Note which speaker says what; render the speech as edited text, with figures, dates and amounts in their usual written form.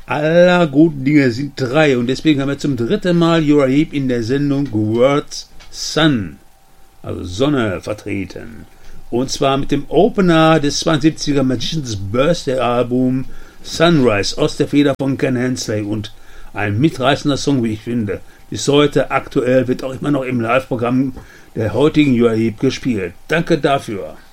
Speaker 1: aller guten Dinge sind drei und deswegen haben wir zum dritten Mal Uriah Heep in der Sendung Words Sun, also Sonne, vertreten. Und zwar mit dem Opener des 72er Magician's Birthday Album Sunrise aus der Feder von Ken Hensley und ein mitreißender Song, wie ich finde. Bis heute aktuell, wird auch immer noch im Live-Programm der heutigen Uriah Heep gespielt. Danke dafür.